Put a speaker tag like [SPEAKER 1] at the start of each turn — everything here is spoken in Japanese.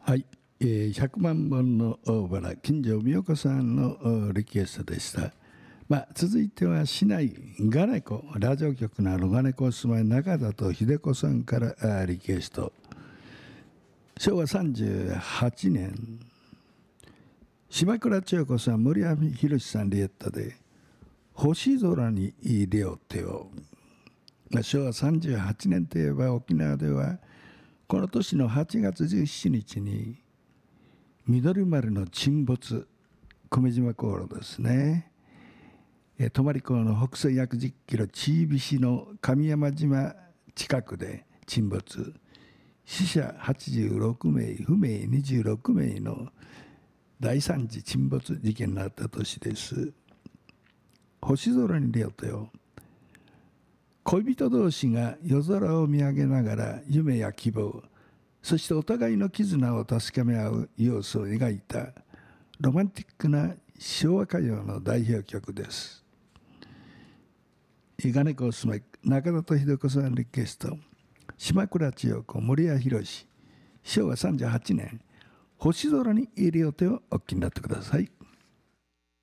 [SPEAKER 1] はい、100万本の大原金城美代子さんのリクエストでした。続いては市内ガネコラジオ局のガネコお住まい中里秀子さんからリクエスト。昭和38年島倉千代子さん森山博さんリエットで星空に入れよ手を。昭和38年といえば沖縄ではこの年の8月17日に緑丸の沈没久米島航路ですね。泊港の北西約10キロチービ市の神山島近くで沈没、死者86名不明26名の第三次沈没事件になった年です。星空に出ようとよ。恋人同士が夜空を見上げながら夢や希望、そしてお互いの絆を確かめ合う様子を描いたロマンティックな昭和歌謡の代表曲です。ガネコお住まい中里秀子さんリクエスト、島倉千代子森谷博昭和38年星空に入れようてをお聞きになってください。